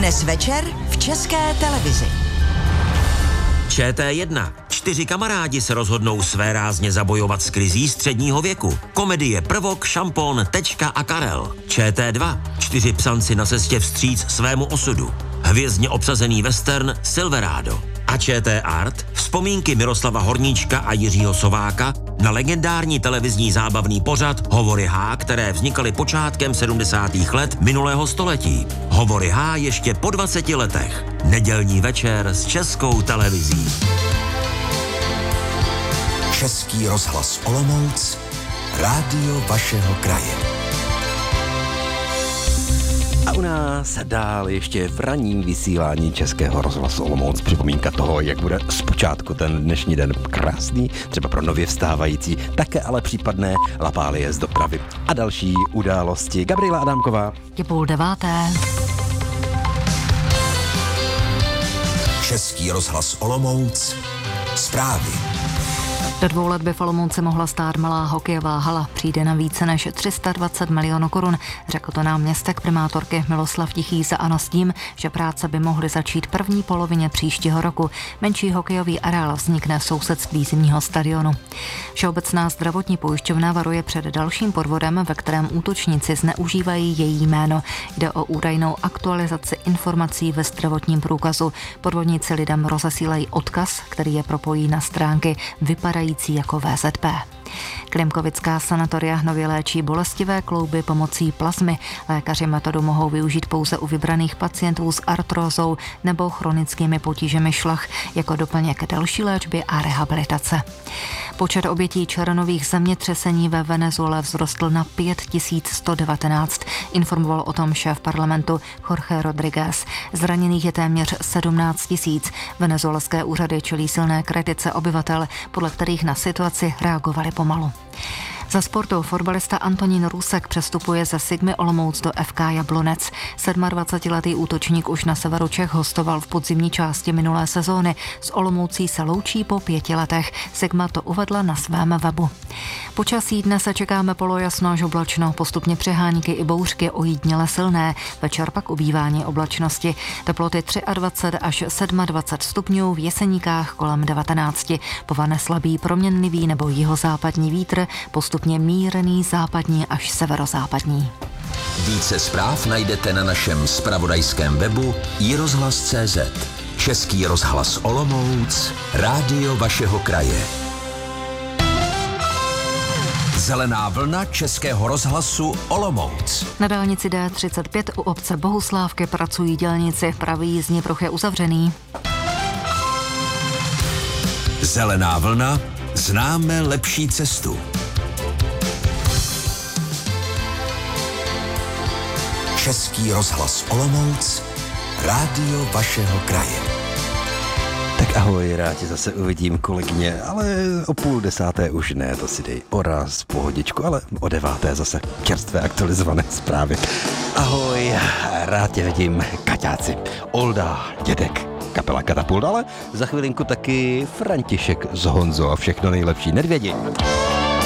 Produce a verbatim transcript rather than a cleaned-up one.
Dnes večer v České televizi. Č T jedna. Čtyři kamarádi se rozhodnou své rázně zabojovat s krizí středního věku. Komedie Prvok, Šampon, Tečka a Karel. Č T dva. Čtyři psanci na cestě vstříc svému osudu. Hvězdně obsazený western Silverado. A Č T Art. Vzpomínky Miroslava Horníčka a Jiřího Sováka na legendární televizní zábavný pořad Hovory H, které vznikaly počátkem sedmdesátých let minulého století. Hovory H ještě po dvaceti letech. Nedělní večer s Českou televizí. Český rozhlas Olomouc, rádio vašeho kraje. A u nás dál ještě v ranním vysílání Českého rozhlasu Olomouc připomínka toho, jak bude zpočátku ten dnešní den krásný, třeba pro nově vstávající, také ale případné lapálie z dopravy. A další události. Gabriela Adámková. Je půl deváté. Český rozhlas Olomouc, zprávy. Do dvou let by v Olomouci mohla stát malá hokejová hala. Přijde na více než tři sta dvacet milionů korun, řekl to náměstek primátorky Miloslav Tichý za ANO s tím, že práce by mohly začít první polovině příštího roku. Menší hokejový areál vznikne v sousedství zimního stadionu. Všeobecná zdravotní pojišťovna varuje před dalším podvodem, ve kterém útočníci zneužívají její jméno. Jde o údajnou aktualizaci informací ve zdravotním průkazu. Podvodníci lidem rozesílají odkaz, který je propojí na stránky vypadají jako V Z P. Klimkovická sanatoria nově léčí bolestivé klouby pomocí plazmy. Lékaři metodu mohou využít pouze u vybraných pacientů s artrózou nebo chronickými potížemi šlach jako doplněk další léčby a rehabilitace. Počet obětí červnových zemětřesení ve Venezuele vzrostl na pět tisíc sto devatenáct, informoval o tom šéf parlamentu Jorge Rodríguez. Zraněných je téměř sedmnáct tisíc. Venezuelské úřady čelí silné kritice obyvatel, podle kterých na situaci reagovali pomalu. Za sportu fotbalista Antonín Rusek přestupuje ze Sigmy Olomouc do F K Jablonec. dvacetisedmiletý útočník už na severu Čech hostoval v podzimní části minulé sezóny. S Olomoucí se loučí po pěti letech. Sigma to uvedla na svém webu. Počasí dnes se čekáme polojasno až oblačno, postupně přehánky i bouřky ojediněle silné. Večer pak ubývání oblačnosti. Teploty dvacet tři až dvacet sedm stupňů, v Jeseníkách kolem devatenáct. Povane slabý proměnlivý nebo jihozápadní vítr, postupně mírný západní až severozápadní. Více zpráv najdete na našem zpravodajském webu i rozhlas tečka cé zet. Český rozhlas Olomouc, rádio vašeho kraje. Zelená vlna Českého rozhlasu Olomouc. Na dálnici D třicet pět u obce Bohuslávky pracují dělníci, pravý jízdní pruh je uzavřený. Zelená vlna, známe lepší cestu. Český rozhlas Olomouc, rádio vašeho kraje. Tak ahoj, rád tě zase uvidím, kolegyně, ale o půl desáté už ne, to si dej oraz pohodičku, ale o deváté zase čerstvé aktualizované zprávy. Ahoj, rád tě vidím, Kaťáci, Olda, dědek, kapela Katapult, ale za chvilinku taky František z Honzo a všechno nejlepší. Nedvědi.